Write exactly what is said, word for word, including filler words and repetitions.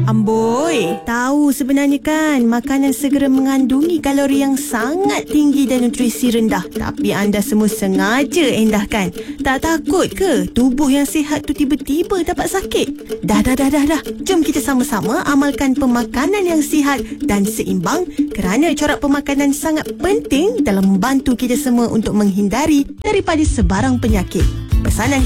Amboi, tahu sebenarnya kan makanan segera mengandungi kalori yang sangat tinggi dan nutrisi rendah. Tapi anda semua sengaja endahkan. Tak takut ke tubuh yang sihat tu tiba-tiba dapat sakit? Dah, dah, dah, dah, dah. Jom kita sama-sama amalkan pemakanan yang sihat dan seimbang kerana corak pemakanan sangat penting dalam membantu kita semua untuk menghindari daripada sebarang penyakit. Pesanan